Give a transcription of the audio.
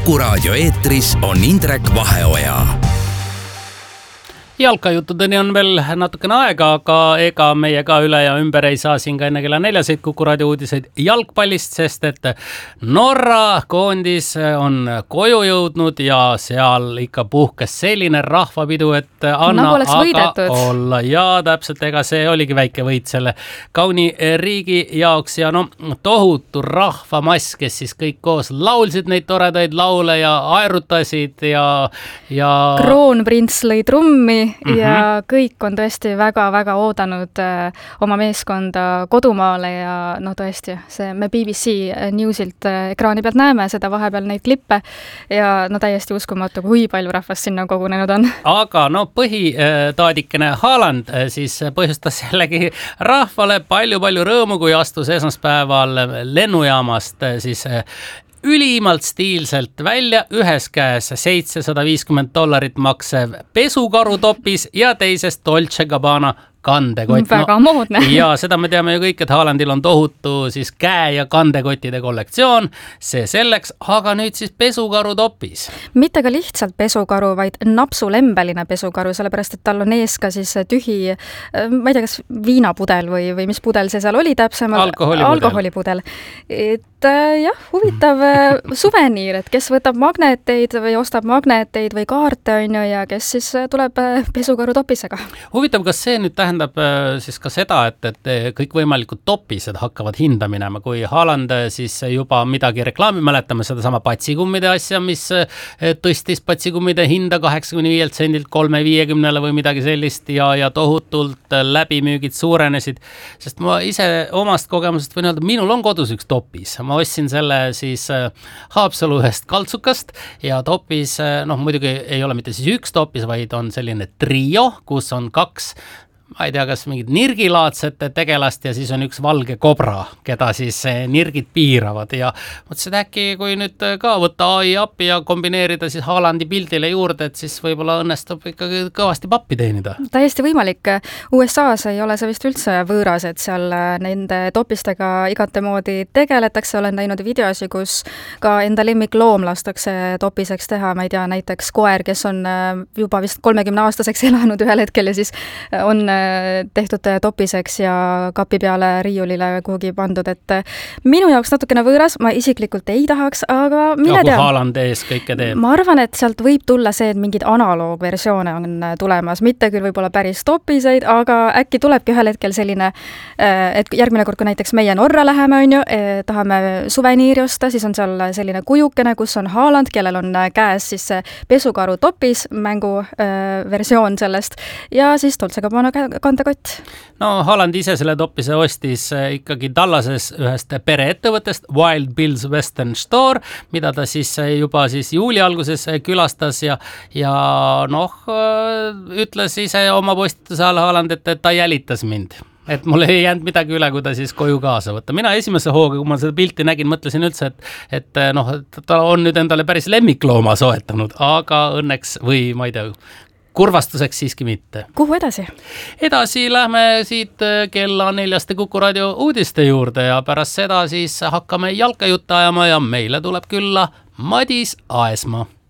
Kuku Raadio eetris on Indrek Vaheoja. Jalkajuttudeni on veel natukene aega, aga ega meie ka üle ja ümber ei saa siin ka enne kella 4 Kuku Raadio uudiseid jalgpallist, sest et Norra koondis on koju jõudnud ja seal ikka puhkes selline rahvapidu, et anna aga olla. Ja täpselt, ega see oligi väike võit selle kauni riigi jaoks ja tohutu rahvamass, kes siis kõik koos laulsid neid toredaid laule ja aerutasid ja Kroonprints lõi trummi. Ja kõik on tõesti väga-väga oodanud oma meeskonda kodumaale ja tõesti, me BBC Newsilt ekraani pealt näeme seda vahepeal neid klippe ja täiesti uskumatu, kui palju rahvast sinna kogunenud on. Aga põhitaadikene Haaland siis põhjustas jällegi rahvale palju-palju rõõmu, kui astus esmaspäeval lennujaamast siis ülimalt stiilselt välja, ühes käes $750 maksev pesukarutopis ja teises Dolce Gabbana kandekott. Väga moodne. Ja seda me teame ju kõik, et Haalandil on tohutu siis käe- ja kandekottide kollektsioon. See selleks, aga nüüd siis pesukarutopis. Mitte ka lihtsalt pesukaru, vaid napsulembeline pesukaru, sellepärast, et tal on ees ka siis tühi, ma ei tea, kas viinapudel või mis pudel see seal oli täpsemalt? Alkoholipudel. Et jah, huvitav suveniir, et kes võtab magneteid või ostab magneteid või kaarte on ju, ja kes siis tuleb pesukarutopisega. Huvitav, kas see nüüd tähendab siis ka seda, et kõik võimalikud topised hakkavad hinda minema, kui Haaland siis juba midagi reklaami mäletame, seda sama patsikummide asja, mis tõstis patsikummide hinda 85 sendilt 3,50 või midagi sellist ja tohutult läbimüügid suurenesid, sest ma ise omast kogemusest võin öelda, minul on kodus üks topis, ma ostsin selle siis Haapsalu ühest kaltsukast ja topis, muidugi ei ole mitte siis üks topis, vaid on selline trio, kus on kaks, ma ei tea, kas mingid nirgilaadset tegelast ja siis on üks valge kobra, keda siis nirgid piiravad ja mõtlesin, et äkki kui nüüd ka võtta AI appi ja kombineerida siis Haalandi pildile juurde, et siis võib-olla õnnestub ikkagi kõvasti pappi teenida. Täiesti võimalik. USA-s ei ole see vist üldse võõras, et seal nende topistega igatemoodi tegeletakse. Olen näinud videosi, kus ka enda lemmikloom lastakse topiseks teha, ma ei tea, näiteks koer, kes on juba vist 30-aastaseks elanud ühel hetkel ja siis on tehtud topiseks ja kapi peale riiulile kuhugi pandud, et minu jaoks natukene võõras, ma isiklikult ei tahaks, aga mine tea. Kui Haaland ees kõike teeb. Ma arvan, et sealt võib tulla see, et mingid analoogversioone on tulemas, mitte küll võib-olla päris topiseid, aga äkki tulebki ühel hetkel selline, et järgmine kord, kui näiteks meie Norra läheme, on ju, tahame suveniiri osta, siis on seal selline kujukene, kus on Haaland, kellel on käes siis pesukaru topis, mängu versioon sellest ja siis Dolce Gabbana kandekott. Haaland ise selle topise ostis ikkagi Dallases ühest pereettevõttest Wild Bill's Western Store, mida ta siis juba siis juuli alguses külastas ja ütles ise oma postituse all Haaland, et ta jälitas mind. Et mul ei jäänud midagi üle, kui ta siis koju kaasa võtta. Mina esimese hooga, kui ma seda pilti nägin, mõtlesin üldse, et ta on nüüd endale päris lemmiklooma soetanud, aga õnneks või ma ei tea, kurvastuseks siiski mitte. Kuhu edasi? Edasi lähme siit kella 4 Kuku Raadio uudiste juurde ja pärast seda siis hakkame jalkajutte ajama ja meile tuleb külla Madis Aesmaa.